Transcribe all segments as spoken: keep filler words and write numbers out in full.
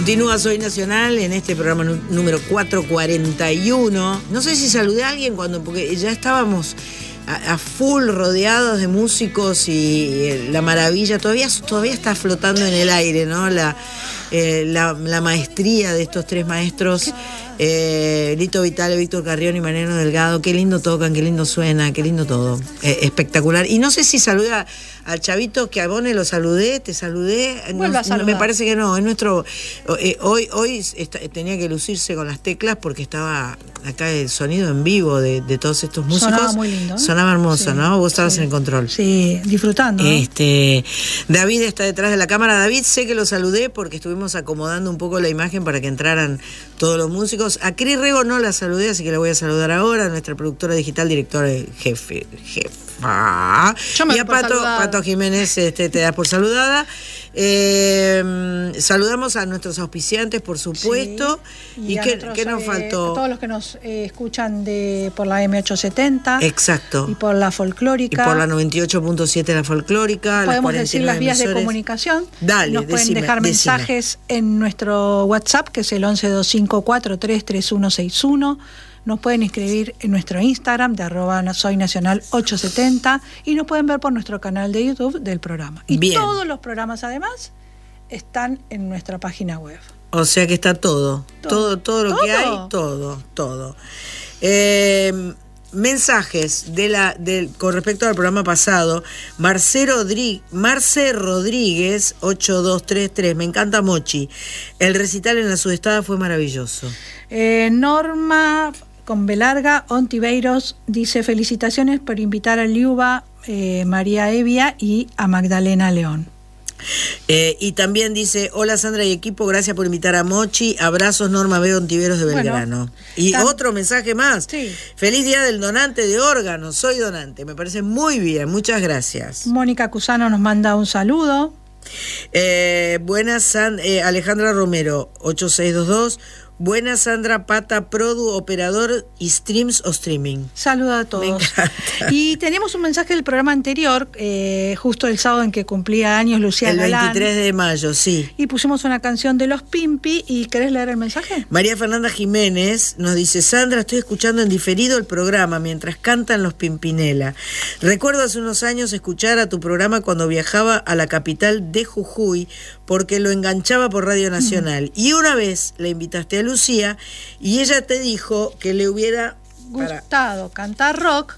Continúa Soy Nacional en este programa número cuatrocientos cuarenta y uno. No sé si saludé a alguien cuando, porque ya estábamos a, a full rodeados de músicos y eh, la maravilla todavía, todavía está flotando en el aire, ¿no? La, eh, la, la maestría de estos tres maestros. Eh, Lito Vitale, Víctor Carrión y Mariano Delgado, qué lindo tocan, qué lindo suena, qué lindo todo, eh, espectacular. Y no sé si saluda al chavito que a Bone lo saludé, te saludé, no, me parece que no, es nuestro, eh, hoy hoy está, tenía que lucirse con las teclas porque estaba acá el sonido en vivo de, de todos estos músicos. Sonaba muy lindo, ¿eh? Sonaba hermoso, sí, ¿no? Vos estabas sí. en el control. Sí, disfrutando, ¿no? Este, David está detrás de la cámara. David, sé que lo saludé porque estuvimos acomodando un poco la imagen para que entraran todos los músicos. A Cris Rego no la saludé, así que la voy a saludar ahora, nuestra productora digital, directora jefe, jefa. Y a Pato, Pato Jiménez, este, te das por saludada. Eh, saludamos a nuestros auspiciantes, por supuesto. Sí. ¿Y, ¿Y qué, nuestros, qué nos eh, faltó? A todos los que nos eh, escuchan de por la M ochocientos setenta. Exacto. Y por la folclórica. Y por la noventa y ocho punto siete la folclórica. Podemos decir las vías emisores de comunicación. Dale, nos pueden decime, dejar decime. mensajes en nuestro WhatsApp, que es el once dos cinco cuatro tres tres uno seis uno. Nos pueden escribir en nuestro Instagram de arroba soy nacional ochocientos setenta y nos pueden ver por nuestro canal de YouTube del programa. Y Bien. Todos los programas además están en nuestra página web. O sea que está todo, todo, todo, todo lo ¿Todo? que hay, todo, todo. Eh, mensajes de la, de, con respecto al programa pasado. Marce Rodríguez, Marce Rodríguez ocho dos tres tres, me encanta Mochi. El recital en la Sudestada fue maravilloso. Eh, Norma con B larga, Ontiveiros, dice felicitaciones por invitar a Liuba, eh, María Evia y a Magdalena León. Eh, y también dice, hola Sandra y equipo, gracias por invitar a Mochi, abrazos Norma B. Ontiveros de Belgrano. Bueno, y tan... otro mensaje más, sí. Feliz día del donante de órganos, soy donante, me parece muy bien, muchas gracias. Mónica Cusano nos manda un saludo. Eh, buenas, San, eh, Alejandra Romero, ocho seis dos dos. Buenas, Sandra Pata, Produ, operador y streams o streaming. Saludos a todos. Me encanta. Y tenemos un mensaje del programa anterior, eh, justo el sábado en que cumplía años Lucía El Galán. veintitrés de mayo, sí. Y pusimos una canción de Los Pimpi. ¿Y querés leer el mensaje? María Fernanda Jiménez nos dice, Sandra, estoy escuchando en diferido el programa mientras cantan los Pimpinela. Recuerdo hace unos años escuchar a tu programa cuando viajaba a la capital de Jujuy porque lo enganchaba por Radio Nacional. Mm. Y una vez le invitaste a Lucía y ella te dijo que le hubiera gustado para... cantar rock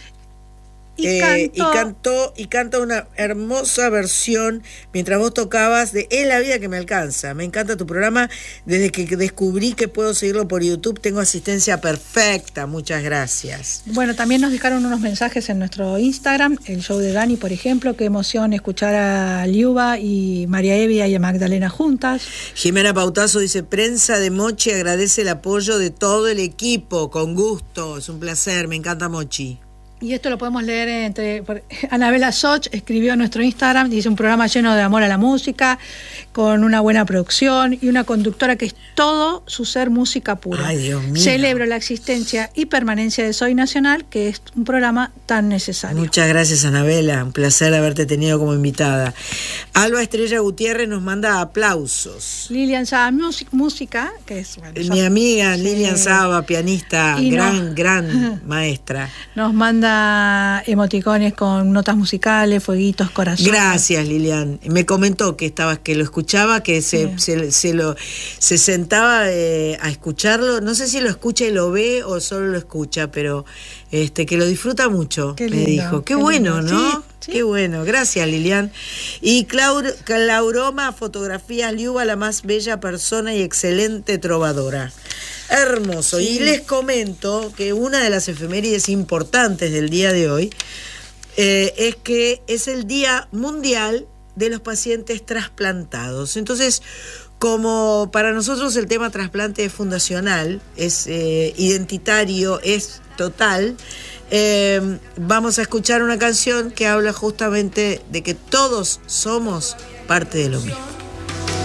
y, eh, cantó... y cantó y canta una hermosa versión mientras vos tocabas de Es la vida que me alcanza. Me encanta tu programa, desde que descubrí que puedo seguirlo por YouTube tengo asistencia perfecta, muchas gracias. Bueno, también nos dejaron unos mensajes en nuestro Instagram, el show de Dani, por ejemplo, qué emoción escuchar a Liuba y María Evia y a Magdalena juntas. Jimena Pautazo dice, prensa de Mochi agradece el apoyo de todo el equipo, con gusto, es un placer, me encanta Mochi. Y esto lo podemos leer entre... Anabela Soch escribió en nuestro Instagram, dice un programa lleno de amor a la música, con una buena producción y una conductora que es todo su ser música pura. Ay, Dios mío. Celebro la existencia y permanencia de Soy Nacional, que es un programa tan necesario. Muchas gracias, Anabela, un placer haberte tenido como invitada. Alba Estrella Gutiérrez nos manda aplausos. Lilian Saba Música, que es... Bueno, Mi ya, amiga sí. Lilian Saba, pianista, y gran, no, gran maestra. Nos manda emoticones con notas musicales, fueguitos, corazones. Gracias, Lilian. Me comentó que estabas, que lo escuchaba, que se, sí. se, se lo se sentaba eh, a escucharlo. No sé si lo escucha y lo ve o solo lo escucha, pero este que lo disfruta mucho, qué me lindo, dijo. Qué, qué bueno, lindo. ¿no? Sí, sí. Qué bueno. Gracias, Lilian. Y Claur, Clauroma Fotografías, Liuba, la más bella persona y excelente trovadora. Hermoso. Sí. Y les comento que una de las efemérides importantes del día de hoy eh, es que es el Día Mundial de los Pacientes Trasplantados. Entonces, como para nosotros el tema trasplante es fundacional, es eh, identitario, es total, eh, vamos a escuchar una canción que habla justamente de que todos somos parte de lo mismo.